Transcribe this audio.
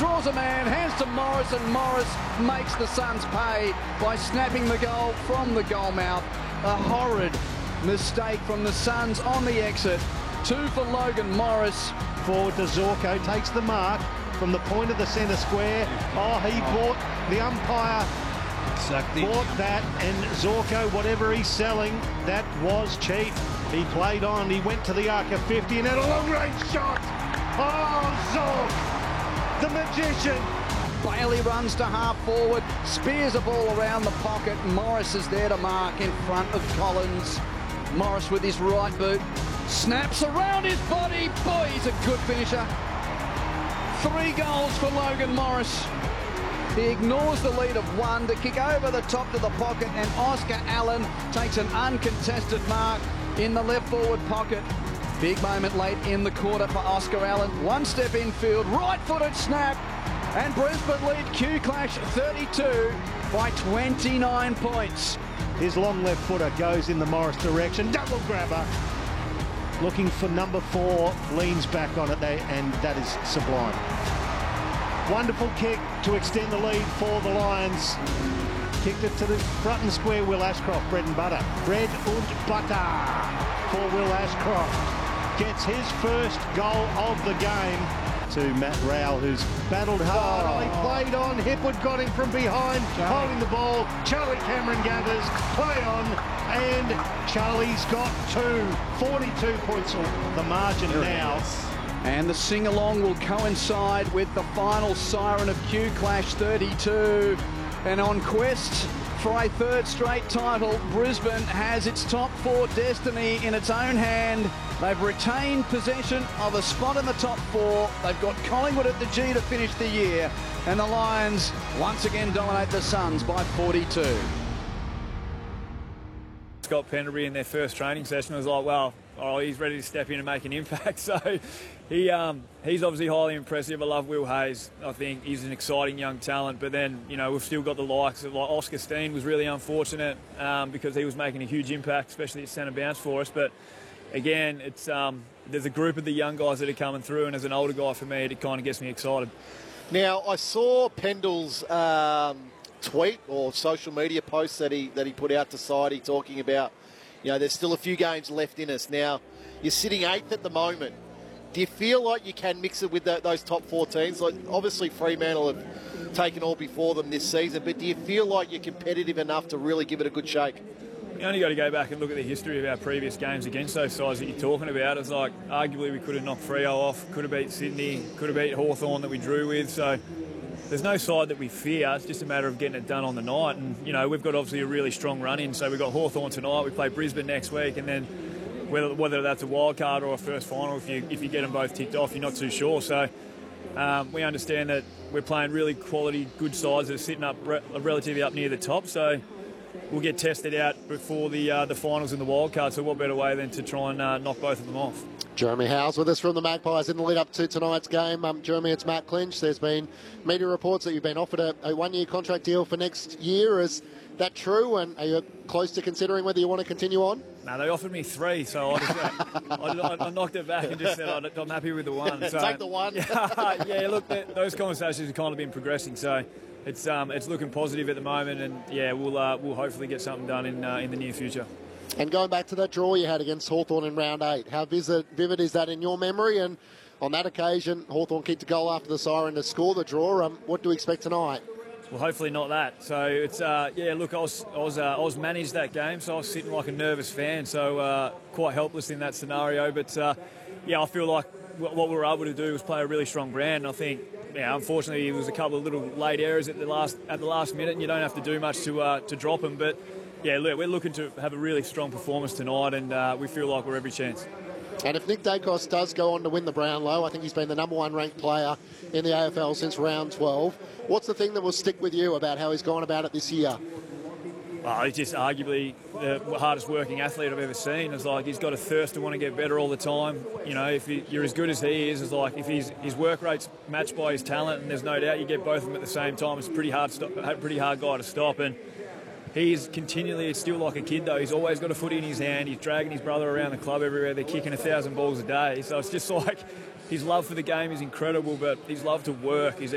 draws a man, hands to Morris, and Morris makes the Suns pay by snapping the goal from the goal mouth. A horrid mistake from the Suns on the exit. 2 for Logan Morris. Forward to Zorko, takes the mark from the point of the centre square. He bought the umpire. Exactly. Bought that, and Zorko, whatever he's selling, that was cheap. He played on, he went to the arc of 50 and had a long-range shot. Zork, the magician. Bailey runs to half forward, spears a ball around the pocket. Morris is there to mark in front of Collins. Morris with his right boot, snaps around his body. Boy, he's a good finisher. 3 goals for Logan Morris. He ignores the lead of 1 to kick over the top to the pocket, and Oscar Allen takes an uncontested mark in the left forward pocket. Big moment late in the quarter for Oscar Allen. 1 step infield, right-footed snap, and Brisbane lead Q Clash 32 by 29 points. His long left footer goes in the Morris direction. Double grabber. Looking for number 4, leans back on it, and that is sublime. Wonderful kick to extend the lead for the Lions. Kicked it to the front and square, Will Ashcroft, bread and butter. Bread and butter for Will Ashcroft. Gets his first goal of the game. To Matt Rowell, who's battled hard. He played on. Hipwood got him from behind, holding the ball. Charlie Cameron gathers, play on, and Charlie's got 2. 42 points on the margin now. And the sing-along will coincide with the final siren of Q Clash 32. And on quest for a 3rd straight title, Brisbane has its top 4 destiny in its own hand. They've retained possession of a spot in the top 4. They've got Collingwood at the G to finish the year. And the Lions once again dominate the Suns by 42. Scott Penderbury in their first training session was like, well, he's ready to step in and make an impact. So he's obviously highly impressive. I love Will Hayes. I think he's an exciting young talent. But then, you know, we've still got the likes of, like, Oscar Steen was really unfortunate because he was making a huge impact, especially at centre bounce for us. But again, it's there's a group of the young guys that are coming through, and as an older guy for me, it kind of gets me excited. Now, I saw Pendle's tweet or social media post that he put out to Sidey talking about, you know, there's still a few games left in us. Now, you're sitting 8th at the moment. Do you feel like you can mix it with those top 4 teams? Like, obviously, Fremantle have taken all before them this season, but do you feel like you're competitive enough to really give it a good shake? You only got to go back and look at the history of our previous games against those sides that you're talking about. It's like, arguably, we could have knocked Freo off, could have beat Sydney, could have beat Hawthorn that we drew with. So there's no side that we fear. It's just a matter of getting it done on the night. And, you know, we've got obviously a really strong run in. So we've got Hawthorn tonight, we play Brisbane next week, and then whether that's a wild card or a first final, if you get them both ticked off, you're not too sure. So we understand that we're playing really quality, good sides that are sitting up relatively up near the top. So we'll get tested out before the finals and the wild card. So what better way than to try and knock both of them off? Jeremy Howes with us from the Magpies in the lead up to tonight's game. Jeremy, it's Matt Clinch. There's been media reports that you've been offered a 1-year contract deal for next year. Is that true? And are you close to considering whether you want to continue on? No, they offered me 3, so I knocked it back and just said I'm happy with the 1. So, take the 1. Yeah, look, those conversations have kind of been progressing, so it's looking positive at the moment, and yeah, we'll hopefully get something done in the near future. And going back to that draw you had against Hawthorn in round 8, how vivid is that in your memory? And on that occasion, Hawthorn kicked a goal after the siren to score the draw. What do we expect tonight? Well, hopefully not that. So it's yeah. Look, I was managed that game, so I was sitting like a nervous fan, so quite helpless in that scenario. But yeah, I feel like what we were able to do was play a really strong brand. And I think, yeah, unfortunately, there was a couple of little late errors at the last minute, and you don't have to do much to drop them. But yeah, look, we're looking to have a really strong performance tonight, and we feel like we're every chance. And if Nick Dacos does go on to win the Brownlow, I think he's been the #1 ranked player in the AFL since round 12. What's the thing that will stick with you about how he's gone about it this year? Oh, he's just arguably the hardest working athlete I've ever seen. It's like he's got a thirst to want to get better all the time. You know, if you're as good as he is, it's like if his work rate's matched by his talent, and there's no doubt you get both of them at the same time, it's a pretty hard guy to stop. And he's continually still like a kid, though. He's always got a footy in his hand. He's dragging his brother around the club everywhere. They're kicking 1,000 balls a day. So it's just like his love for the game is incredible, but his love to work is